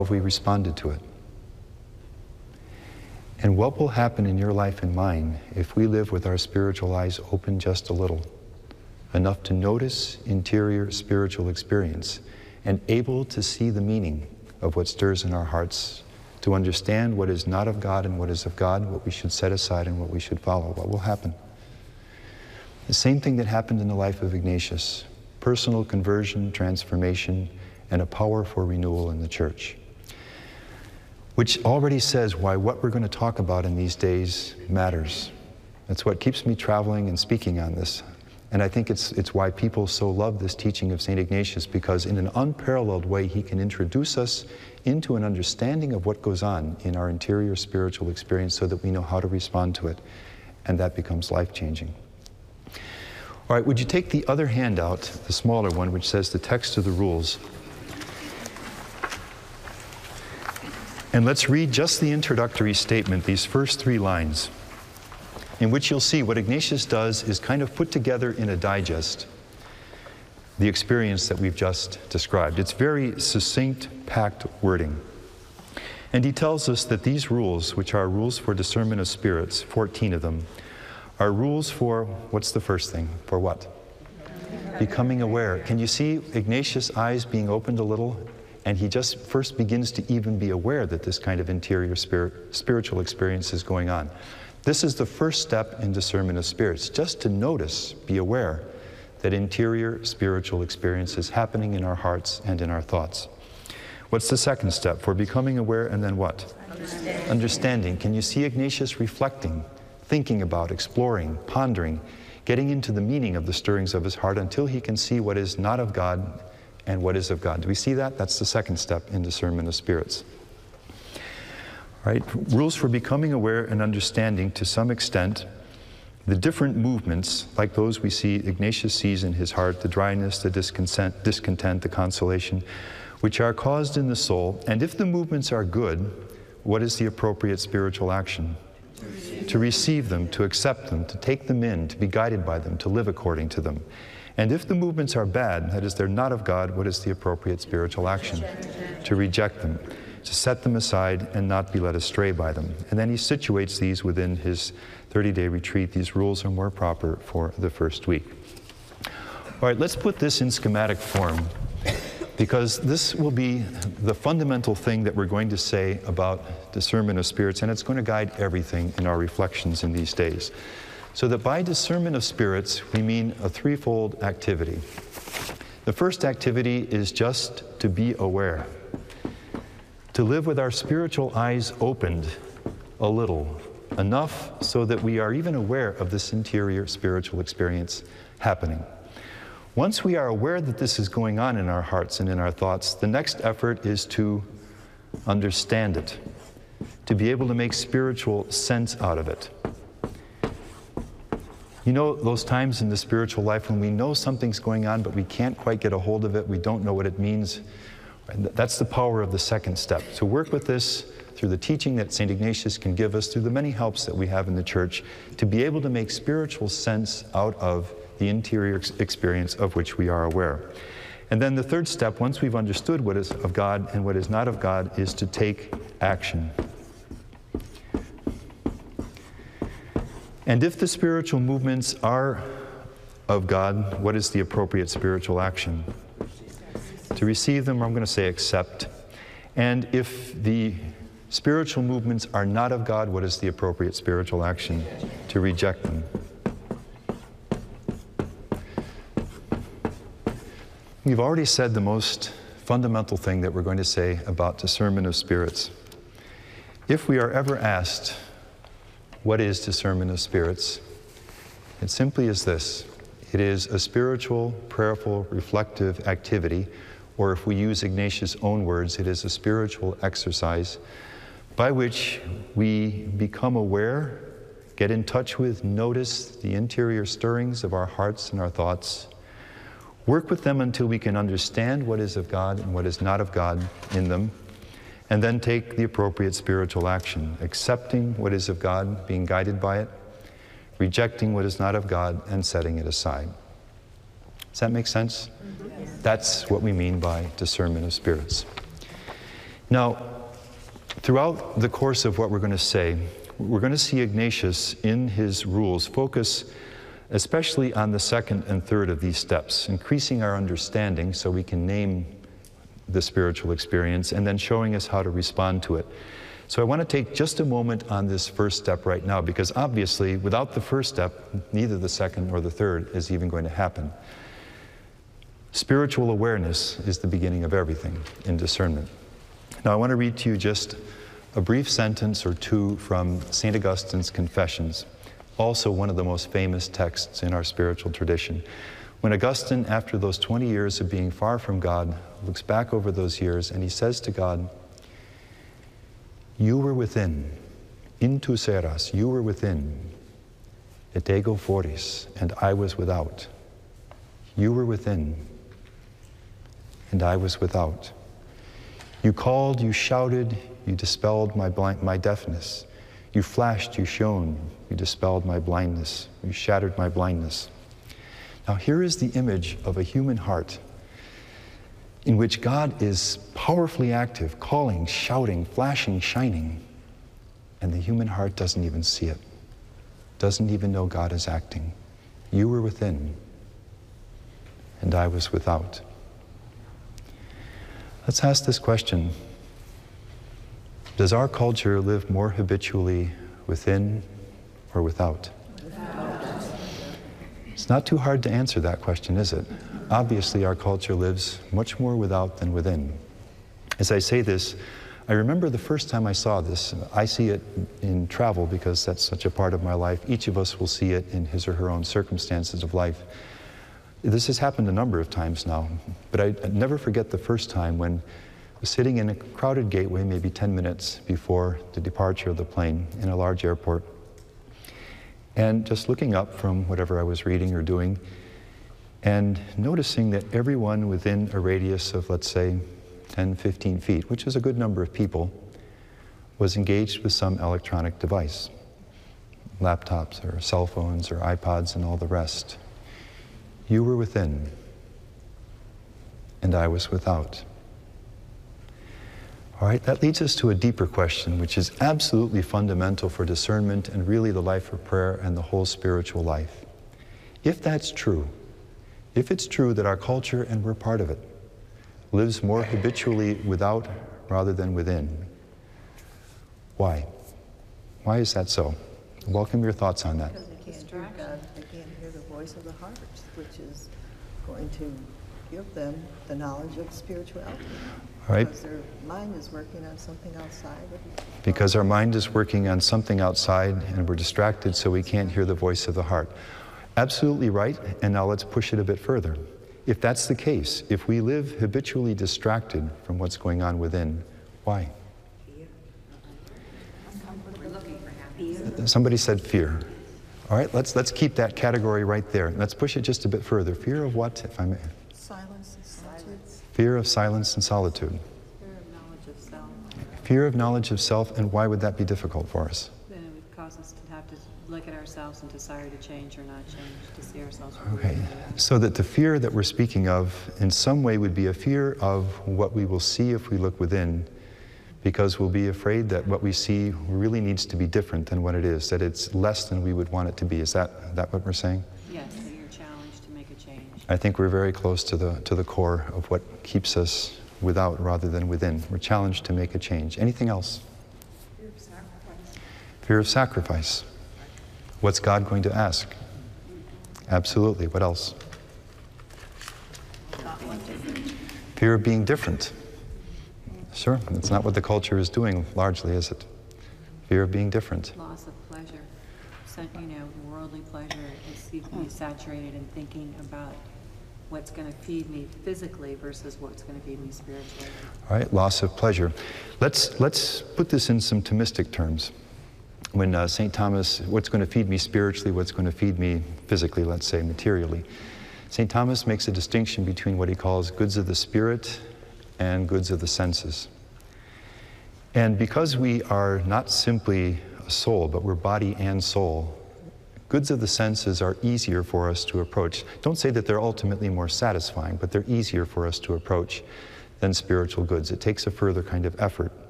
have we responded to it? And what will happen in your life and mine if we live with our spiritual eyes open just a little, enough to notice interior spiritual experience and able to see the meaning of what stirs in our hearts, to understand what is not of God and what is of God, what we should set aside and what we should follow? What will happen? The same thing that happened in the life of Ignatius: personal conversion, transformation, and a power for renewal in the church, which already says why what we're going to talk about in these days matters. That's what keeps me traveling and speaking on this. And I think it's why people so love this teaching of St. Ignatius, because in an unparalleled way he can introduce us into an understanding of what goes on in our interior spiritual experience so that we know how to respond to it, and that becomes life-changing. All right, would you take the other handout, the smaller one, which says the text of the rules, and let's read just the introductory statement, these first 3 lines, in which you'll see what Ignatius does is kind of put together in a digest the experience that we've just described. It's very succinct, packed wording. And he tells us that these rules, which are rules for discernment of spirits, 14 of them, are rules for, what's the first thing? For what? Becoming aware. Can you see Ignatius' eyes being opened a little? And he just first begins to even be aware that this kind of interior spiritual experience is going on. This is the first step in discernment of spirits, just to notice, be aware that interior spiritual experience is happening in our hearts and in our thoughts. What's the second step? For becoming aware, and then what? Understanding. Can you see Ignatius reflecting, thinking about, exploring, pondering, getting into the meaning of the stirrings of his heart until he can see what is not of God and what is of God? Do we see that? That's the second step in discernment of spirits. Right? Rules for becoming aware and understanding, to some extent, the different movements, like those we see Ignatius sees in his heart, the dryness, the discontent, the consolation, which are caused in the soul. And if the movements are good, what is the appropriate spiritual action? To receive them, to accept them, to take them in, to be guided by them, to live according to them. And if the movements are bad, that is, they're not of God, what is the appropriate spiritual action? To reject them, to set them aside and not be led astray by them. And then he situates these within his 30-day retreat. These rules are more proper for the first week. All right, let's put this in schematic form, because this will be the fundamental thing that we're going to say about discernment of spirits, and it's going to guide everything in our reflections in these days. So that by discernment of spirits, we mean a threefold activity. The first activity is just to be aware, to live with our spiritual eyes opened a little, enough so that we are even aware of this interior spiritual experience happening. Once we are aware that this is going on in our hearts and in our thoughts, the next effort is to understand it, to be able to make spiritual sense out of it. You know those times in the spiritual life when we know something's going on, but we can't quite get a hold of it, we don't know what it means? And that's the power of the second step. To work with this through the teaching that St. Ignatius can give us, through the many helps that we have in the church, to be able to make spiritual sense out of the interior experience of which we are aware. And then the third step, once we've understood what is of God and what is not of God, is to take action. And if the spiritual movements are of God, what is the appropriate spiritual action? To receive them, or I'm going to say accept. And if the spiritual movements are not of God, what is the appropriate spiritual action? To reject them. We've already said the most fundamental thing that we're going to say about discernment of spirits. If we are ever asked, what is discernment of spirits? It simply is this. It is a spiritual, prayerful, reflective activity, or if we use Ignatius' own words, it is a spiritual exercise by which we become aware, get in touch with, notice the interior stirrings of our hearts and our thoughts, work with them until we can understand what is of God and what is not of God in them, and then take the appropriate spiritual action, accepting what is of God, being guided by it, rejecting what is not of God, and setting it aside. Does that make sense? That's what we mean by discernment of spirits. Now, throughout the course of what we're going to say, we're going to see Ignatius in his rules focus especially on the second and third of these steps, increasing our understanding so we can name the spiritual experience, and then showing us how to respond to it. So I want to take just a moment on this first step right now, because obviously without the first step, neither the second or the third is even going to happen. Spiritual awareness is the beginning of everything in discernment. Now I want to read to you just a brief sentence or two from St. Augustine's Confessions, also one of the most famous texts in our spiritual tradition. When Augustine, after those 20 years of being far from God, looks back over those years and he says to God, "You were within, in tus eras, you were within, et ego foris, and I was without. You were within, and I was without. You called, you shouted, you dispelled my deafness. You flashed, you shone, you dispelled my blindness, you shattered my blindness." Now here is the image of a human heart in which God is powerfully active, calling, shouting, flashing, shining, and the human heart doesn't even see it, doesn't even know God is acting. You were within, and I was without. Let's ask this question. Does our culture live more habitually within or without? It's not too hard to answer that question, is it? Obviously, our culture lives much more without than within. As I say this, I remember the first time I saw this. I see it in travel because that's such a part of my life. Each of us will see it in his or her own circumstances of life. This has happened a number of times now, but I never forget the first time when I was sitting in a crowded gateway, maybe 10 minutes before the departure of the plane in a large airport, and just looking up from whatever I was reading or doing, and noticing that everyone within a radius of, let's say, 10, 15 feet, which is a good number of people, was engaged with some electronic device, laptops or cell phones or iPods and all the rest. You were within, and I was without. All right, that leads us to a deeper question, which is absolutely fundamental for discernment and really the life of prayer and the whole spiritual life. If that's true, if it's true that our culture, and we're part of it, lives more habitually without rather than within, why? Why is that so? Welcome your thoughts on that. Because they can't hear God, they can't hear the voice of the heart, which is going to give them the knowledge of spirituality. All right. Because their mind is working on something outside of Because our mind is working on something outside and we're distracted, so we can't hear the voice of the heart. Absolutely right, and now let's push it a bit further. If that's the case, if we live habitually distracted from what's going on within, why? We're looking for happiness. Somebody said fear. All right, let's keep that category right there. Let's push it just a bit further. Fear of what, if I may? silence and solitude. Fear of silence and solitude. Fear of knowledge of self. Fear of knowledge of self, and why would that be difficult for us? Then it would cause us to have to look at ourselves and desire to change or not change, to see ourselves. Okay, so that the fear that we're speaking of in some way would be a fear of what we will see if we look within, because we'll be afraid that what we see really needs to be different than what it is, that it's less than we would want it to be. Is that what we're saying? Yes, that you're challenged to make a change. I think we're very close to the core of what keeps us without rather than within. We're challenged to make a change. Anything else? Fear of sacrifice. Fear of sacrifice. What's God going to ask? Absolutely. What else? Fear of being different. Sure, that's not what the culture is doing largely, is it? Fear of being different. Loss of pleasure. Worldly pleasure is being saturated in thinking about what's going to feed me physically versus what's going to feed me spiritually. All right, loss of pleasure. Let's put this in some Thomistic terms. When St. Thomas, what's going to feed me spiritually, what's going to feed me physically, let's say, materially. St. Thomas makes a distinction between what he calls goods of the spirit and goods of the senses. And because we are not simply a soul, but we're body and soul, goods of the senses are easier for us to approach. Don't say that they're ultimately more satisfying, but they're easier for us to approach than spiritual goods. It takes a further kind of effort.